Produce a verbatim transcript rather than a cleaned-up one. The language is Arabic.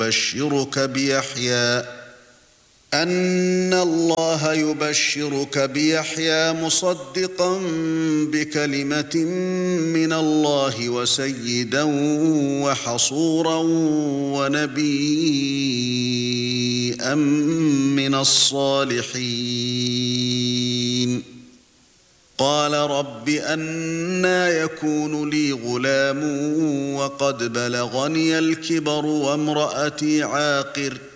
يبشرك بيحيى أن الله يبشرك بيحيى مصدقا بكلمة من الله وسيدا وحصورا ونبيا من الصالحين. قال رب أنى يكون لي غلام وقد بلغني الكبر وامرأتي عاقر